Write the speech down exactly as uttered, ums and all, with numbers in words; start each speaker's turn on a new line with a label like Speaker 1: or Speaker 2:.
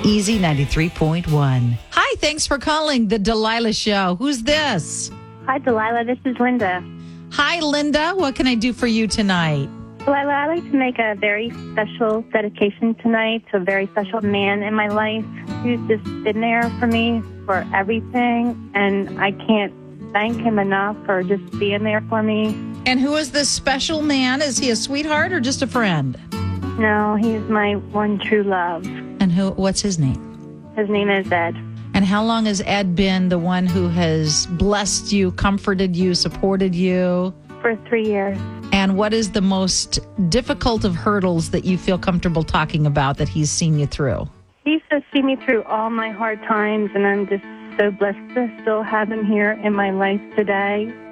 Speaker 1: Easy ninety-three point one. Hi, thanks for calling the Delilah Show. Who's this?
Speaker 2: Hi, Delilah. This is Linda.
Speaker 1: Hi, Linda. What can I do for you tonight?
Speaker 2: Delilah, I'd like to make a very special dedication tonight to a very special man in my life who's just been there for me for everything, and I can't thank him enough for just being there for me.
Speaker 1: And who is this special man? Is he a sweetheart or just a friend?
Speaker 2: No, he's my one true love.
Speaker 1: And who? What's his name?
Speaker 2: His name is Ed.
Speaker 1: And how long has Ed been the one who has blessed you, comforted you, supported you?
Speaker 2: For three years.
Speaker 1: And what is the most difficult of hurdles that you feel comfortable talking about that he's seen you through?
Speaker 2: He's just seen me through all my hard times, and I'm just so blessed to still have him here in my life today.